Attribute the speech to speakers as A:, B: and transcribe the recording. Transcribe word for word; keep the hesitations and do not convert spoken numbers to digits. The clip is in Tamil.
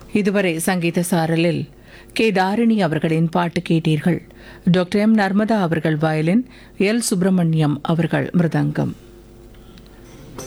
A: இதுவரை சங்கீத சாரலில் கே தாரிணி அவர்களின் பாட்டு கேட்டீர்கள். டாக்டர் எம் நர்மதா அவர்கள் வயலின், எல் சுப்பிரமணியம் அவர்கள் மிருதங்கம்.